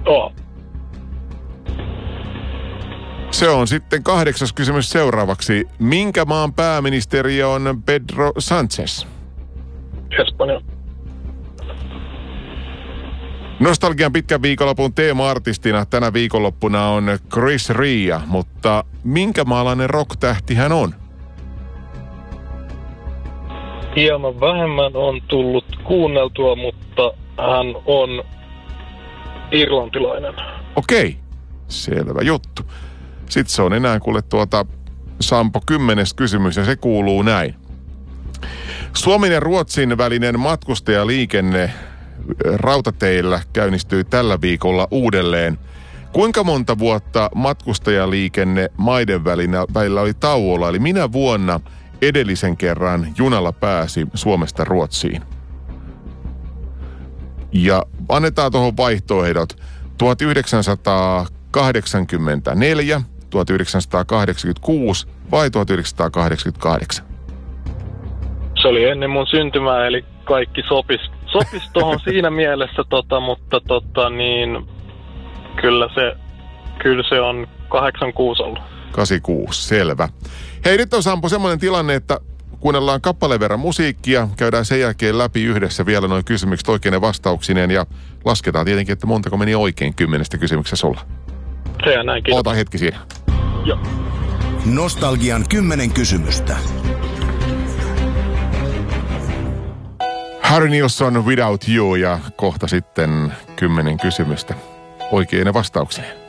Oo. Se on sitten 8. kysymys seuraavaksi. Minkä maan pääministeri on Pedro Sánchez? Espanja. Nostalgian pitkän viikonlopun teema-artistina tänä viikonloppuna on Chris Ria, mutta minkä maalainen rock-tähti hän on? Hieman vähemmän on tullut kuunneltua, mutta hän on irlantilainen. Okei, selvä juttu. Sitten se on enää kuule Sampo 10. kysymys ja se kuuluu näin. Suomen ja Ruotsin välinen matkustajaliikenne rautateillä käynnistyy tällä viikolla uudelleen. Kuinka monta vuotta matkustajaliikenne maiden välillä oli tauolla? Eli minä vuonna edellisen kerran junalla pääsi Suomesta Ruotsiin? Ja annetaan tuohon vaihtoehdot. 1984, 1986 vai 1988? Se oli ennen mun syntymää, eli kaikki sopis tuohon siinä mielessä, mutta kyllä se on 86 ollut. 86, selvä. Hei, nyt on Sampo semmoinen tilanne, että kuunnellaan kappaleen verran musiikkia, käydään sen jälkeen läpi yhdessä vielä noin kysymykset oikeine vastauksineen ja lasketaan tietenkin, että montako meni oikein 10 kysymyksessä sulla. Sehän näin, kiitos. Ota hetki siinä. Joo. Nostalgian 10 kysymystä. Harry Nilsson, Without You ja kohta sitten 10 kysymystä oikeine vastaukseen.